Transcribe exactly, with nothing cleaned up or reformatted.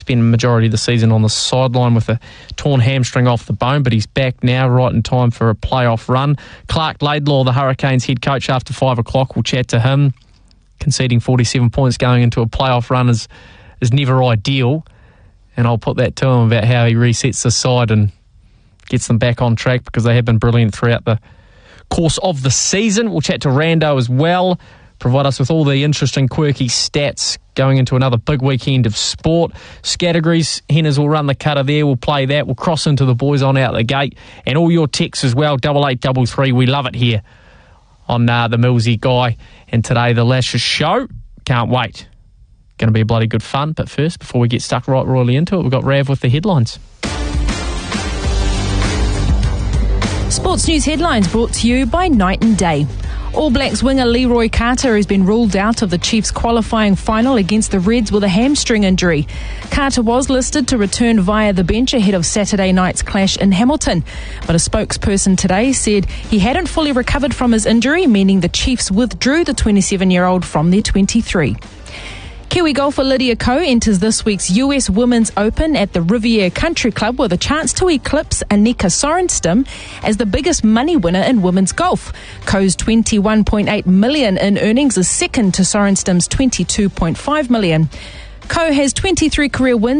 spent the majority of the season on the sideline with a torn hamstring off the bone, but he's back now, right in time for a playoff run. Clark Laidlaw, the Hurricanes head coach, after five o'clock, we'll chat to him. Conceding forty-seven points going into a playoff run is, is never ideal, and I'll put that to him about how he resets the side and gets them back on track, because they have been brilliant throughout the course of the season. We'll chat to Rando as well, provide us with all the interesting, quirky stats going into another big weekend of sport. Categories, Henners will run the cutter there. We'll play that. We'll cross into the boys on out the gate. And all your texts as well, double eight double three. We love it here on uh, the Millsy Guy. And today, the Lashes Show. Can't wait. Going to be bloody good fun. But first, before we get stuck right royally into it, we've got Rav with the headlines. Sports News headlines brought to you by Night and Day. All Blacks winger Leroy Carter has been ruled out of the Chiefs qualifying final against the Reds with a hamstring injury. Carter was listed to return via the bench ahead of Saturday night's clash in Hamilton, but a spokesperson today said he hadn't fully recovered from his injury, meaning the Chiefs withdrew the twenty-seven-year-old from their twenty-three. Kiwi golfer Lydia Ko enters this week's U S Women's Open at the Riviera Country Club with a chance to eclipse Annika Sorenstam as the biggest money winner in women's golf. Ko's twenty-one point eight million dollars in earnings is second to Sorenstam's twenty-two point five million dollars. Ko has twenty-three career wins